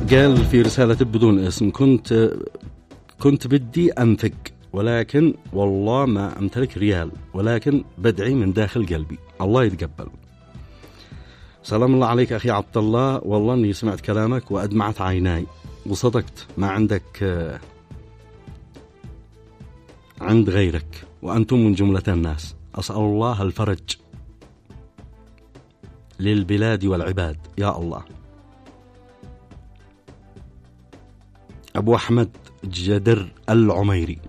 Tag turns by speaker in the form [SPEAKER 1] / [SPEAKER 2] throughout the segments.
[SPEAKER 1] قال في رسالة بدون اسم: كنت بدي أنفق، ولكن والله ما أمتلك ريال، ولكن بدعي من داخل قلبي الله يتقبل. سلام الله عليك أخي عبد الله، والله أني سمعت كلامك وأدمعت عيناي، وصدقت، ما عندك عند غيرك، وأنتم من جملة الناس. أسأل الله الفرج للبلاد والعباد يا الله. أبو أحمد جدر العميري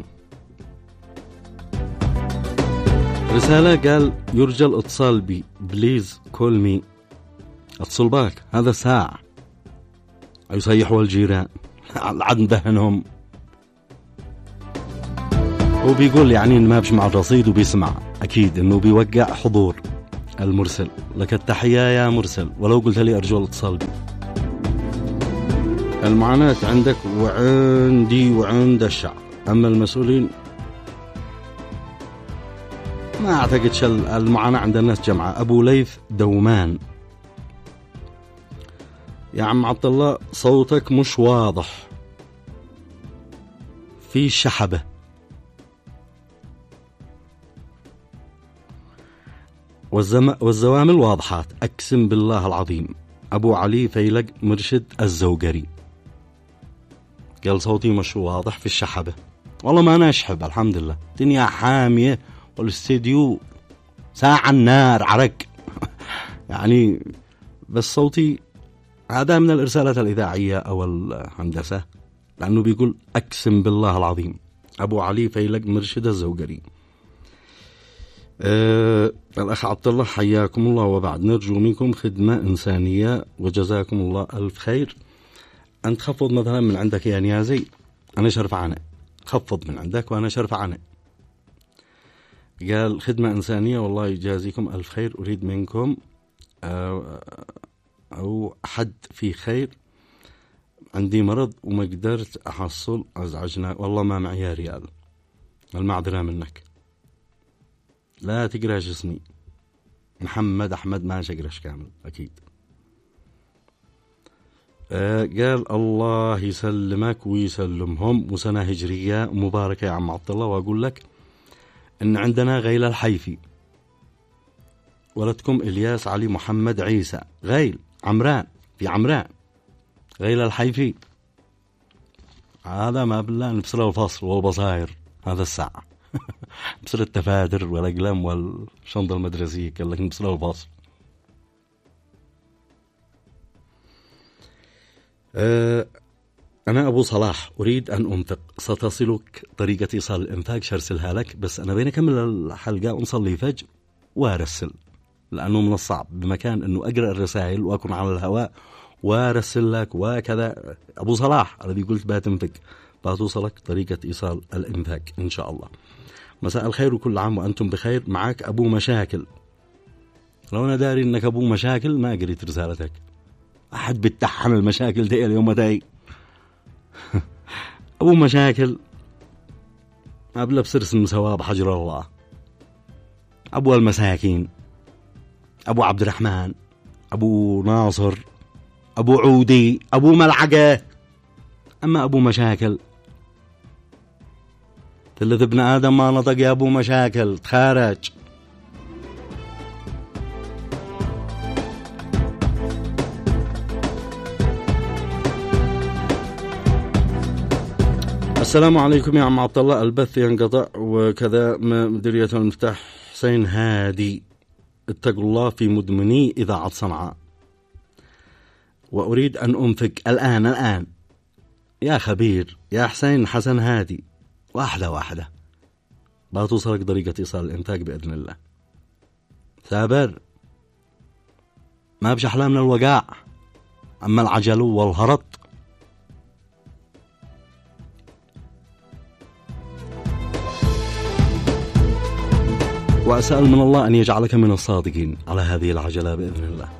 [SPEAKER 1] رسالة، قال: يرجى الاتصال بي، بليز كول مي. اتصل باك، هذا ساعة يصيحوا الجيران عد دهنهم. هو بيقول يعني إن ما بيسمع الرصيد وبيسمع، أكيد إنه بيوقع حضور المرسل. لك التحية يا مرسل، ولو قلت لي أرجو الاتصال بي. المعاناة عندك وعندي وعند الشعب، أما المسؤولين ما أعتقد المعاناة عند الناس جمعة. أبو ليث دومان: يا عم عبد الله، صوتك مش واضح، في شحبة. والزوامل واضحات، أقسم بالله العظيم. أبو علي فيلق مرشد الزوقري قال: صوتي مش واضح، في الشحبة. والله ما أنا أشحب، الحمد لله، الدنيا حامية والاستديو ساعة النار عرق يعني، بس صوتي هذا من الإرسالات الإذاعية أو الهندسة، لأنه بيقول أقسم بالله العظيم. أبو علي فيلق مرشد الزوقري. الأخ عبد الله، حياكم الله، وبعد نرجو منكم خدمة إنسانية وجزاكم الله ألف خير. أنت خفض مثلا من عندك يا نيازي، أنا شرف عنه، خفض من عندك وأنا شرف عنه. قال: خدمة إنسانية والله يجازيكم ألف خير، أريد منكم أو حد في خير، عندي مرض وما قدرت أحصل، أزعجنا، والله ما معي يا ريال، المعذرة منك. لا تقراش اسمي محمد أحمد، ما شقرش كامل أكيد. قال: الله يسلمك ويسلمهم، وسنة هجرية مباركة يا عم عبد الله. وأقول لك إن عندنا غيل الحيفي، ولدكم إلياس علي محمد عيسى، غيل عمران، في عمران غيل الحيفي، هذا ما بالله نبصر الفصل والبصائر هذا الساعة بصر التفادر والأقلام والشنطة المدرسية، قال لك نبصر الفصل. أنا أبو صلاح، أريد أن أنفق، ستصلك طريقة إيصال الإنفاق، شرسلها لك، بس أنا بين أكمل الحلقة ونصلي فجر وأرسل، لأنه من الصعب بمكان أنه أقرأ الرسائل وأكون على الهواء وأرسل لك وكذا. أبو صلاح الذي قلت باتنفق، باتوصلك طريقة إيصال الإنفاق إن شاء الله. مساء الخير وكل عام وأنتم بخير. معك أبو مشاكل. لو أنا داري أنك أبو مشاكل ما قريت رسالتك، أحد بتحن المشاكل دي اليوم داي أبو مشاكل أبلا بسرسم سواب حجر الله، أبو المساكين، أبو عبد الرحمن، أبو ناصر، أبو عودي، أبو ملعقة. أما أبو مشاكل ثلاث ابن آدم ما نطق يا أبو مشاكل، تخارج. السلام عليكم يا عم عبد الله، البث ينقطع وكذا. مديرية المفتاح حسين هادي: اتقوا الله في مدمني إذاعة صنعاء، وأريد أن أنفق الآن يا خبير يا حسين حسن هادي، واحدة بتوصلك طريقة إيصال الإنتاج بإذن الله. ثابر، ما بش أحلامنا الوقاع، أما العجل والهرط. وأسأل من الله أن يجعلك من الصادقين على هذه العجلة بإذن الله.